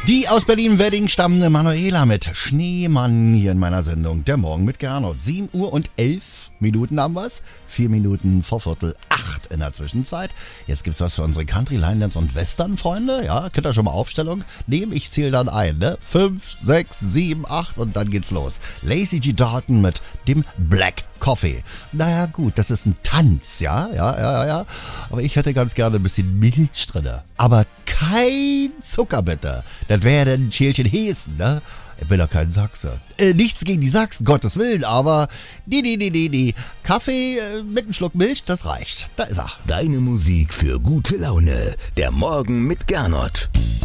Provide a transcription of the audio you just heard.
Die aus Berlin-Wedding stammende Manuela mit Schneemann hier in meiner Sendung. Der Morgen mit Gernot. 7 Uhr und 11 Minuten haben wir's. 4 Minuten vor 7:45 in der Zwischenzeit. Jetzt gibt's was für unsere Country, Linelands und Western-Freunde. Ja, könnt ihr schon mal Aufstellung nehmen? Ich zähle dann ein, ne? 5, 6, 7, 8 und dann geht's los. Lazy G. Dalton mit dem Black Coffee. Naja gut, das ist ein Tanz, ja. Aber ich hätte ganz gerne ein bisschen Milch drinne. Aber kein Zucker bitte. Das wäre dann ein Schälchen Hessen, ne? Ich bin doch kein Sachse. Nichts gegen die Sachsen, Gottes Willen, aber nee. Kaffee mit einem Schluck Milch, das reicht. Da ist er. Deine Musik für gute Laune. Der Morgen mit Gernot.